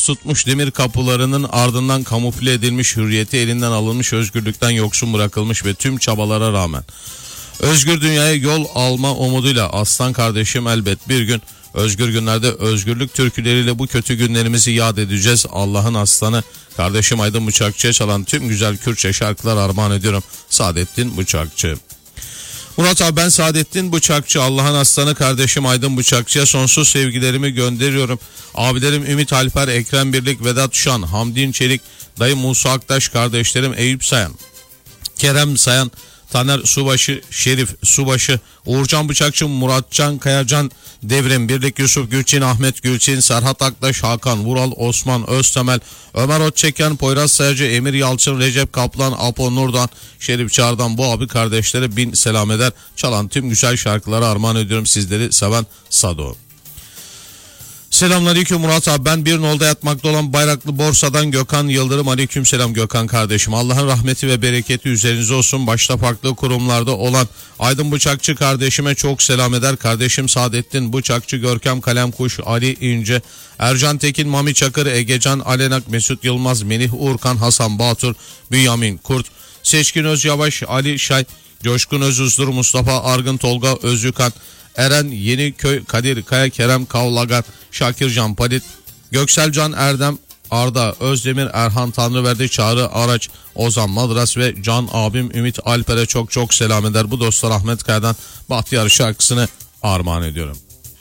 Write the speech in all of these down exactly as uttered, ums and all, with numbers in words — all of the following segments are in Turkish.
tutmuş demir kapılarının ardından kamufle edilmiş, hürriyeti elinden alınmış, özgürlükten yoksun bırakılmış ve tüm çabalara rağmen özgür dünyaya yol alma umuduyla aslan kardeşim elbet bir gün özgür günlerde özgürlük türküleriyle bu kötü günlerimizi yad edeceğiz. Allah'ın aslanı kardeşim Aydın Bıçakçı'ya çalan tüm güzel Kürtçe şarkılar armağan ediyorum. Saadettin Bıçakçı. Murat abi, ben Saadettin Bıçakçı, Allah'ın aslanı kardeşim Aydın Bıçakçı'ya sonsuz sevgilerimi gönderiyorum. Abilerim Ümit Alper, Ekrem Birlik, Vedat Şan, Hamdin Çelik, dayı Musa Aktaş, kardeşlerim Eyüp Sayan, Kerem Sayan, Taner Subaşı, Şerif Subaşı, Uğurcan Bıçakçı, Muratcan Kayacan, Devrim Birlik, Yusuf Gülçin, Ahmet Gülçin, Serhat Aktaş, Hakan Vural, Osman Öztemel, Ömer Otçeken, Poyraz Sayacı, Emir Yalçın, Recep Kaplan, Apo Nurdan, Şerif Çağrı'dan bu abi kardeşlere bin selam eder. Çalan tüm güzel şarkıları armağan ediyorum sizleri seven Sado. Selamünaleyküm Murat abi, ben bir nolda yatmakta olan Bayraklı Borsa'dan Gökhan Yıldırım. Aleyküm selam Gökhan kardeşim, Allah'ın rahmeti ve bereketi üzerinize olsun. Başta farklı kurumlarda olan Aydın Bıçakçı kardeşime çok selam eder. Kardeşim Saadettin Bıçakçı, Görkem Kalemkuş, Ali İnce, Ercan Tekin, Mami Çakır, Egecan Alenak, Mesut Yılmaz, Melih Uğurkan, Hasan Batur, Bünyamin Kurt, Seçkin Özyavaş, Ali Şay, Coşkun Özuzdur, Mustafa Argın, Tolga Özükan, Eren Yeniköy, Kadir Kaya, Kerem Kavlagan, Şakircan Palit, Göksel Can Erdem, Arda Özdemir, Erhan Tanrıverdi, Çağrı Araç, Ozan Madras ve Can abim Ümit Alper'e çok çok selam eder. Bu dostlar Ahmet Kaya'dan Bahtiyar şarkısını armağan ediyorum.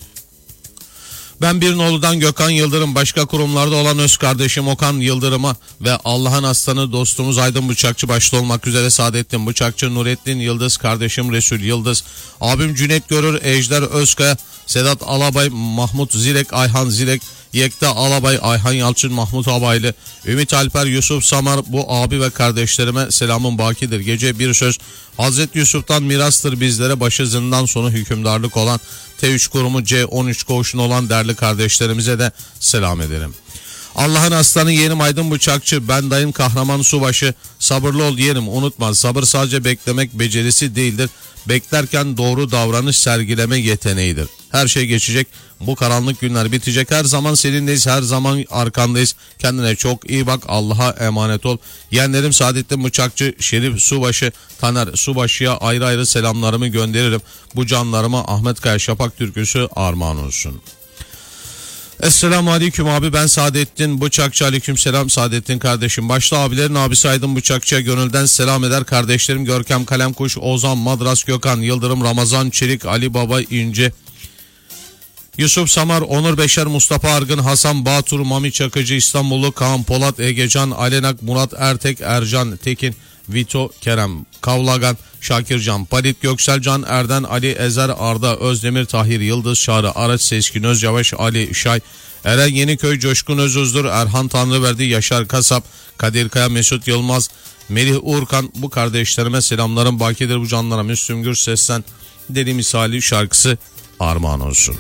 Ben Birnoğlu'dan Gökhan Yıldırım, başka kurumlarda olan öz kardeşim Okan Yıldırım'a ve Allah'ın aslanı dostumuz Aydın Bıçakçı başta olmak üzere Saadettin Bıçakçı, Nurettin Yıldız, kardeşim Resul Yıldız, abim Cüneyt Görür, Ejder Özkaya, Sedat Alabay, Mahmut Zilek, Ayhan Zilek, Yekta Alabay, Ayhan Yalçın, Mahmut Abaylı, Ümit Alper, Yusuf Samar, bu abi ve kardeşlerime selamın bakidir. Gece bir söz Hazreti Yusuf'tan mirastır bizlere, başı zindan sonu hükümdarlık olan T üç kurumu C on üç koğuşun olan değerli kardeşlerimize de selam ederim. Allah'ın aslanı yeğenim Aydın Bıçakçı, ben dayın kahraman subaşı, sabırlı ol yeğenim, unutma sabır sadece beklemek becerisi değildir. Beklerken doğru davranış sergileme yeteneğidir. Her şey geçecek, bu karanlık günler bitecek, her zaman seninleyiz, her zaman arkandayız. Kendine çok iyi bak, Allah'a emanet ol. Yeğenlerim Saadettin Bıçakçı, Şerif Subaşı, Taner Subaşı'ya ayrı ayrı selamlarımı gönderirim. Bu canlarıma Ahmet Kaya Şapak türküsü armağan olsun. Esselamu Aleyküm abi, ben Saadettin Bıçakçı. Aleyküm selam Saadettin kardeşim. Başta abilerin abisi Aydın Bıçakçı'ya gönülden selam eder. Kardeşlerim Görkem Kalemkuş, Ozan Madras, Gökhan Yıldırım, Ramazan Çelik, Ali Baba İnce, Yusuf Samar, Onur Beşer, Mustafa Argın, Hasan Batur, Mami Çakıcı, İstanbullu Kaan Polat, Egecan Alenak, Murat Ertek, Ercan Tekin, Vito Kerem Kavlagan, Şakircan Palit, Göksel Can Erden, Ali Ezer, Arda Özdemir, Tahir Yıldız, Çağrı Araç, Seçkin Özyavaş, Ali Şay, Eren Yeniköy, Coşkun Özuzdur, Erhan Tanrıverdi, Yaşar Kasap, Kadir Kaya, Mesut Yılmaz, Melih Uğurkan, bu kardeşlerime selamlarım bakidir. Bu canlara Müslüm Gürses'ten Deli Misali şarkısı armağan olsun.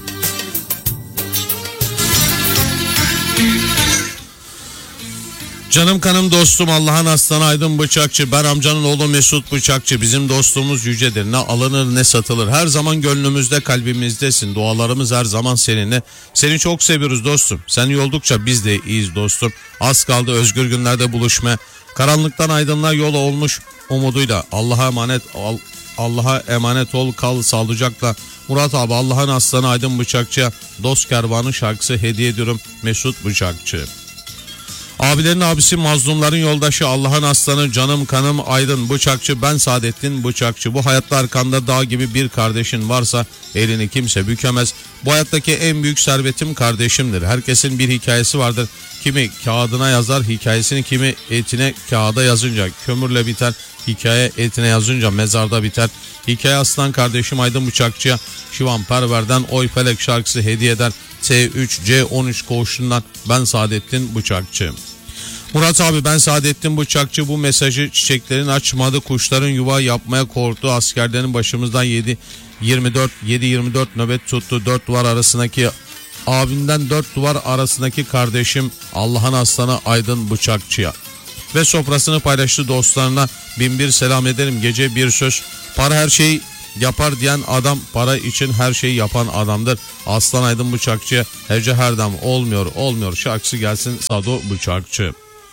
Canım kanım dostum Allah'ın aslanı Aydın Bıçakçı, ben amcanın oğlu Mesut Bıçakçı, bizim dostluğumuz yücedir, ne alınır ne satılır, her zaman gönlümüzde kalbimizdesin, dualarımız her zaman seninle, seni çok seviyoruz dostum, sen iyi oldukça biz de iyiyiz dostum, az kaldı özgür günlerde buluşmaya, karanlıktan aydınlığa yol olmuş umuduyla, Allah'a emanet ol, Allah'a emanet ol, kal sağlıcakla. Murat abi, Allah'ın aslanı Aydın Bıçakçı'ya Dost Kervanı şarkısı hediye ediyorum. Mesut Bıçakçı. Abilerin abisi, mazlumların yoldaşı, Allah'ın aslanı canım kanım Aydın Bıçakçı, ben Saadettin Bıçakçı. Bu hayatta arkanda dağ gibi bir kardeşin varsa elini kimse bükemez. Bu hayattaki en büyük servetim kardeşimdir. Herkesin bir hikayesi vardır. Kimi kağıdına yazar hikayesini, kimi etine kağıda yazınca kömürle biter. Hikaye etine yazınca mezarda biter. Hikaye aslan kardeşim Aydın Bıçakçı'ya Şivan Perver'den Oy Felek şarkısı hediye eder. T üç C on üç koğuşundan ben Saadettin Bıçakçı. Murat abi, ben Saadettin Bıçakçı, bu mesajı çiçeklerin açmadı, kuşların yuva yapmaya korktu, askerlerin başımızdan yedi yirmi dört yedi yirmi dört nöbet tuttu, dört duvar arasındaki abinden dört duvar arasındaki kardeşim Allah'ın aslanı Aydın Bıçakçı'ya ve sofrasını paylaştı dostlarına bin bir selam ederim. Gece bir söz, para her şey yapar diyen adam para için her şeyi yapan adamdır. Aslan Aydın Bıçakçı'ya hece herdem olmuyor olmuyor şarkısı gelsin Sado Bıçakçı.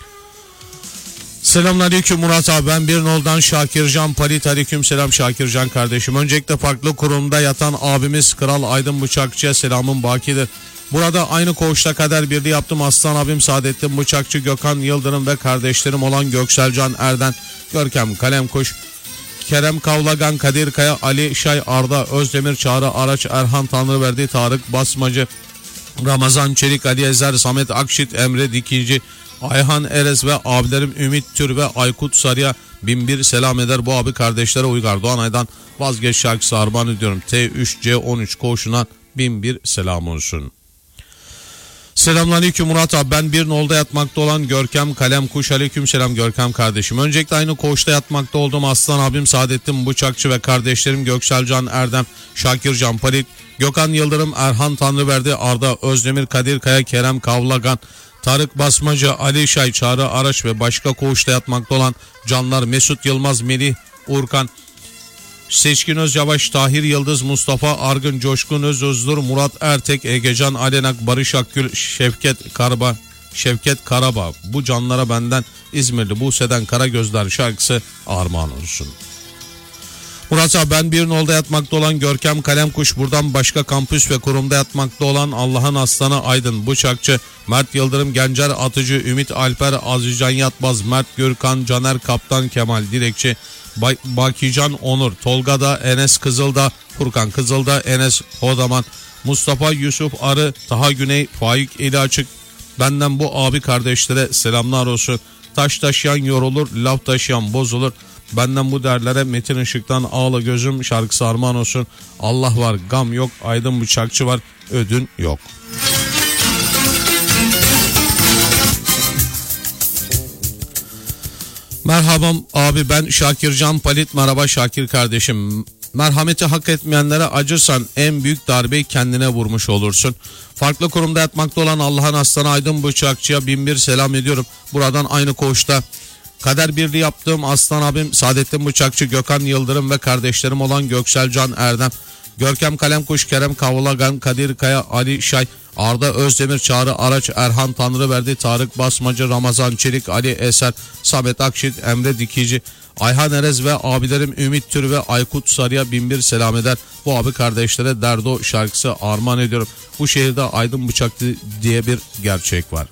Selamünaleyküm Murat abi, ben bir noldan Şakircan Palit. Aleyküm selam Şakircan kardeşim. Öncelikle farklı kurumda yatan abimiz Kral Aydın Bıçakçı'ya selamım bakidir. Burada aynı koğuşta kader birliği yaptım. Aslan abim Saadettin Bıçakçı, Gökhan Yıldırım ve kardeşlerim olan Gökselcan Erden, Görkem Kalemkuş, Kerem Kavlagan, Kadir Kaya, Ali Şay, Arda Özdemir, Çağrı Araç, Erhan Tanrıverdi, Tarık Basmacı, Ramazan Çelik, Ali Ezer, Samet Akşit, Emre Dikici, Ayhan Erez ve abilerim Ümit Tür ve Aykut Sarı'ya bin bir selam eder. Bu abi kardeşlere Uygar Doğanay'dan Vazgeç şarkısı armağan ediyorum. T üç C on üç koğuşuna bin bir selam olsun. Selamünaleyküm Murat abi, ben bir nolda yatmakta olan Görkem Kalemkuş. Aleyküm selam Görkem kardeşim. Öncelikle aynı koğuşta yatmakta olduğum Aslan abim Saadettin Bıçakçı ve kardeşlerim Gökselcan Erdem, Şakircan Palit, Gökhan Yıldırım, Erhan Tanrıverdi, Arda Özdemir, Kadir Kaya, Kerem Kavlagan, Tarık Basmacı, Ali Şay, Çağrı Araç ve başka koğuşta yatmakta olan canlar Mesut Yılmaz, Melih Urkan, Seçkin Özyavaş, Tahir Yıldız, Mustafa Argın, Coşkun Özözdur, Murat Ertek, Egecan Alenak, Barış Akgül, Şevket Karaba, Şevket Karaba. Bu canlara benden İzmirli Buse'den Karagözler şarkısı armağan olsun. Murat abi, ben bir nolda yatmakta olan Görkem Kalemkuş, buradan başka kampüs ve kurumda yatmakta olan Allah'ın aslanı Aydın Bıçakçı, Mert Yıldırım, Gencer Atıcı, Ümit Alper, Azizcan Yatmaz, Mert Gürkan, Caner Kaptan, Kemal Dilekçi, Bay, Bakican Onur, Tolga'da, Enes Kızılda, Furkan Kızılda, Enes Hodaman, Mustafa Yusuf Arı, Taha Güney, Faik Eli Açık, benden bu abi kardeşlere selamlar olsun. Taş taşıyan yorulur, laf taşıyan bozulur. Benden bu derlere Metin Işık'tan Ağla Gözüm şarkısı armağan olsun. Allah var, gam yok, Aydın Bıçakçı var, ödün yok. Merhaba abi, ben Şakircan Palit. Merhaba Şakir kardeşim. Merhameti hak etmeyenlere acırsan en büyük darbeyi kendine vurmuş olursun. Farklı kurumda yatmakta olan Allah'ın aslanı Aydın Bıçakçı'ya bin bir selam ediyorum. Buradan aynı koğuşta kader birliği yaptığım Aslan abim Saadettin Bıçakçı, Gökhan Yıldırım ve kardeşlerim olan Gökselcan Erdem, Görkem Kalemkuş, Kerem Kavlagan, Kadir Kaya, Ali Şay, Arda Özdemir, Çağrı Araç, Erhan Tanrıverdi, Tarık Basmacı, Ramazan Çelik, Ali Eser, Samet Akşit, Emre Dikici, Ayhan Erez ve abilerim Ümit Tür ve Aykut Sarı'ya bin bir selam eder. Bu abi kardeşlere Derdo şarkısı armağan ediyorum. Bu şehirde Aydın Bıçakçı diye bir gerçek var.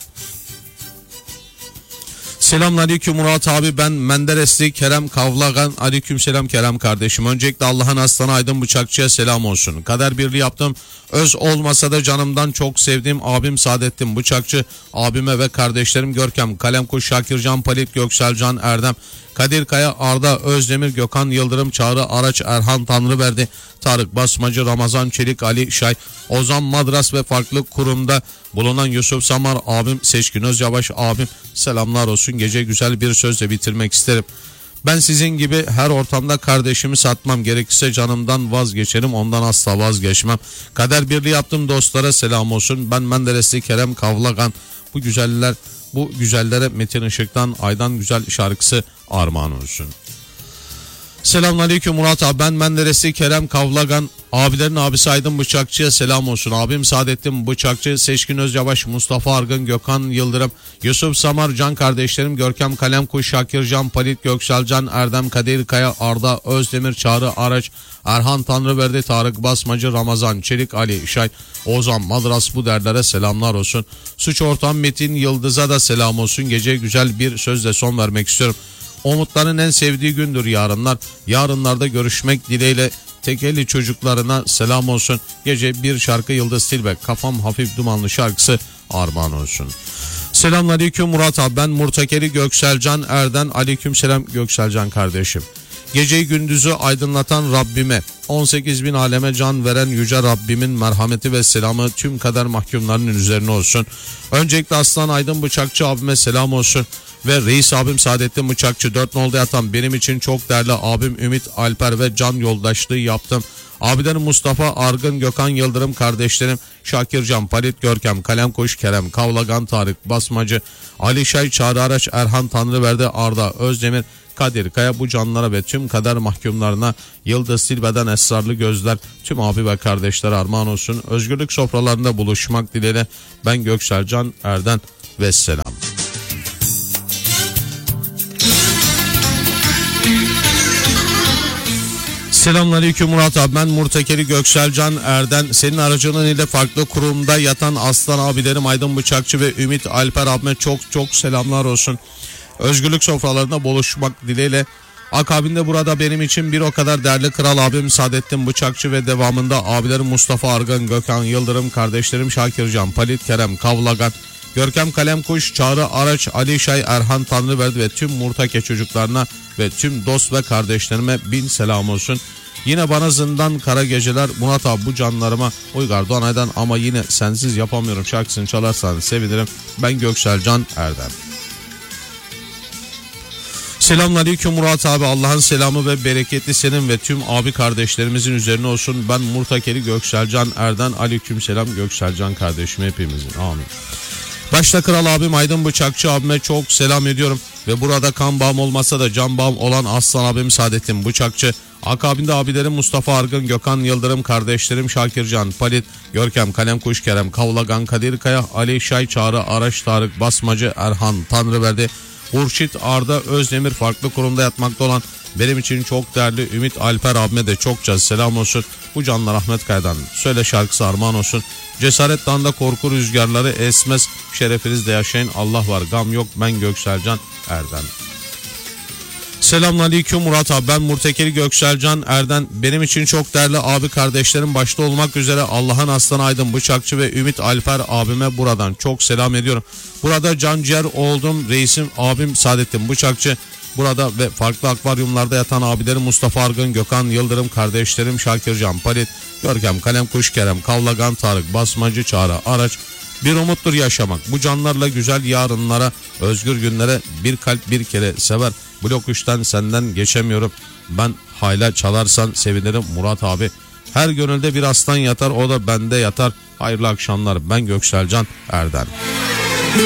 Selamünaleyküm Murat abi, ben Menderesli Kerem Kavlagan. Aleyküm selam Kerem kardeşim. Öncelikle Allah'ın aslanı Aydın Bıçakçı'ya selam olsun. Kader birliği yaptım. Öz olmasa da canımdan çok sevdiğim abim Saadettin Bıçakçı, abime ve kardeşlerim Görkem Kalemkuş, Şakircan Palit, Gökselcan Erdem, Kadir Kaya, Arda Özdemir, Gökhan Yıldırım, Çağrı Araç, Erhan Tanrıverdi, Tarık Basmacı, Ramazan Çelik, Ali Şay, Ozan Madras ve farklı kurumda bulunan Yusuf Samar abim, Seçkin Özyavaş abim, selamlar olsun. Gece güzel bir sözle bitirmek isterim. Ben sizin gibi her ortamda kardeşimi satmam, gerekirse canımdan vazgeçerim, ondan asla vazgeçmem. Kader birliği yaptım dostlara selam olsun. Ben Menderesli Kerem Kavlagan. Bu güzeller, bu güzellere Metin Işık'tan Aydan Güzel şarkısı armağan olsun. Selamünaleyküm Murat abi, ben Menderesli Kerem Kavlagan, abilerin abisi Aydın Bıçakçı'ya selam olsun. Abim Saadettin Bıçakçı, Seçkin Özyavaş, Mustafa Argın, Gökhan Yıldırım, Yusuf Samar, can kardeşlerim Görkem Kalemkuş, Şakircan Palit, Gökselcan Erdem, Kadir Kaya, Arda Özdemir, Çağrı Araç, Erhan Tanrıverdi, Tarık Basmacı, Ramazan Çelik, Ali Şay, Ozan Madras, bu derlere selamlar olsun. Suç ortağım Metin Yıldız'a da selam olsun. Gece güzel bir sözle son vermek istiyorum. Umutların en sevdiği gündür yarınlar. Yarınlarda görüşmek dileğiyle Tekeli çocuklarına selam olsun. Gece bir şarkı Yıldız Tilbe, Kafam Hafif Dumanlı şarkısı armağan olsun. Selamünaleyküm Murat abi, ben Murtakeli Gökselcan Erden. Aleyküm selam Gökselcan kardeşim. Geceyi gündüzü aydınlatan Rabbime, on sekiz bin aleme can veren yüce Rabbimin merhameti ve selamı tüm kader mahkumlarının üzerine olsun. Öncelikle Aslan Aydın Bıçakçı abime selam olsun. ve reis abim Saadettin Bıçakçı. Dört nolda yatan benim için çok değerli abim Ümit Alper ve can yoldaşlığı yaptım. Abilerim Mustafa Argın, Gökhan Yıldırım, kardeşlerim Şakircan, Palit, Görkem, Kalemkuş, Kerem, Kavlagan, Tarık, Basmacı, Ali Şay, Çağrı Araç, Erhan Tanrıverdi, Arda Özdemir, Kadir Kaya, bu canlara ve tüm kader mahkumlarına Yıldız Silbe'den esrarlı gözler, tüm abi ve kardeşlere armağan olsun. Özgürlük sofralarında buluşmak dileğiyle ben Göksel Can Erden ve selam. Selamünaleyküm Murat abi, ben Murtekeri Göksel Can Erden. Senin aracılığın ile farklı kurumda yatan aslan abilerim Aydın Bıçakçı ve Ümit Alper abime çok çok selamlar olsun. Özgürlük sofralarında buluşmak dileğiyle. Akabinde burada benim için bir o kadar değerli kral abim Saadettin Bıçakçı ve devamında abilerim Mustafa Argın, Gökhan Yıldırım, kardeşlerim Şakircan, Palit, Kerem, Kavlagan, Görkem Kalemkuş, Çağrı Araç, Ali Şay, Erhan Tanrıverdi ve tüm Murtake çocuklarına ve tüm dost ve kardeşlerime bin selam olsun. Yine bana zindan kara geceler Murat abi, bu canlarıma Uygar Doğanay'dan ama yine sensiz yapamıyorum şarkısını çalarsan sevinirim. Ben Göksel Can Erden. Selamünaleyküm Murat abi, Allah'ın selamı ve bereketi senin ve tüm abi kardeşlerimizin üzerine olsun. Ben Murtakeli Gökselcan Erden. Aleykümselam Gökselcan kardeşim hepimizin, amin. Başta kral abim Aydın Bıçakçı abime çok selam ediyorum ve burada kan bağım olmasa da can bağım olan aslan abim Saadettin Bıçakçı, akabinde abilerim Mustafa Argın, Gökhan Yıldırım, kardeşlerim Şakircan, Palit, Görkem, Kalemkuş, Kerem, Kavlagan, Kadir Kaya, Ali Şay, Çağrı Araç, Tarık, Basmacı, Erhan Tanrıverdi, Urşit, Arda Özdemir, farklı kurumda yatmakta olan benim için çok değerli Ümit Alper abime de çokça selam olsun. Bu canlar Ahmet Kaya'dan söyle şarkısı armağan olsun. Cesaret dağında korku rüzgarları esmez, şerefinizde yaşayın, Allah var gam yok, ben Gökselcan Erden. Selamünaleyküm Murat abi, ben Murtekeri Gökselcan Erden. Benim için çok değerli abi kardeşlerim başta olmak üzere Allah'ın aslanı Aydın Bıçakçı ve Ümit Alper abime buradan çok selam ediyorum. Burada canciğer oldum reisim abim Saadettin Bıçakçı. Burada ve farklı akvaryumlarda yatan abilerim Mustafa Argın, Gökhan Yıldırım, kardeşlerim Şakircan, Palit, Görkem, Kalemkuş, Kerem, Kavlagan, Tarık, Basmacı, Çağrı Araç. Bir umuttur yaşamak. Bu canlarla güzel yarınlara, özgür günlere bir kalp bir kere sever. Blok üçten senden geçemiyorum. Ben hayla çalarsan sevinirim Murat abi. Her gönülde bir aslan yatar, o da bende yatar. Hayırlı akşamlar, ben Gökselcan Erden.